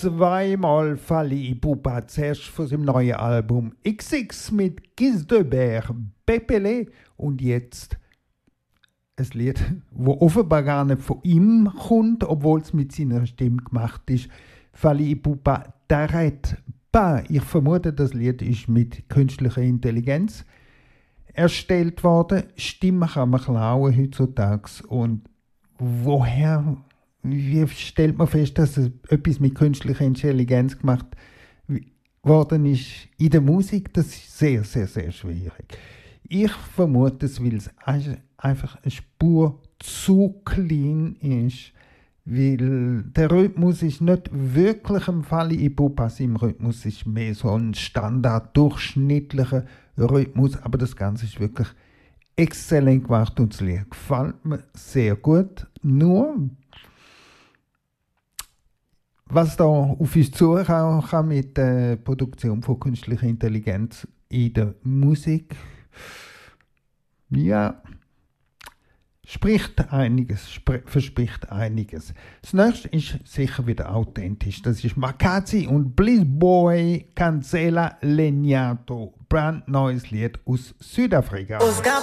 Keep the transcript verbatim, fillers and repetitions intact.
Zweimal Fally Ipupa, zuerst von seinem neuen Album X X mit Gis de Ber, Pepele und jetzt ein Lied, das offenbar gar nicht von ihm kommt, obwohl es mit seiner Stimme gemacht ist. Fally Ipupa, T'arrête pas. Ich vermute, das Lied ist mit künstlicher Intelligenz erstellt worden. Stimmen kann man klauen heutzutage. Und woher, wie stellt man fest, dass es etwas mit künstlicher Intelligenz gemacht worden ist in der Musik? Das ist sehr, sehr, sehr schwierig. Ich vermute es, weil es einfach eine Spur zu clean ist, weil der Rhythmus ist nicht wirklich im Fally Ipupa. Im Rhythmus ist mehr so ein Standard, durchschnittlicher Rhythmus, aber das Ganze ist wirklich exzellent gemacht und das Lied gefällt mir sehr gut. Nur, was da auf uns zukommen kann mit der Produktion von künstlicher Intelligenz in der Musik, ja, spricht einiges, spr- verspricht einiges. Das nächste ist sicher wieder authentisch. Das ist Makazi und Bliss Boy Cancela Legnato. Brandneues Lied aus Südafrika.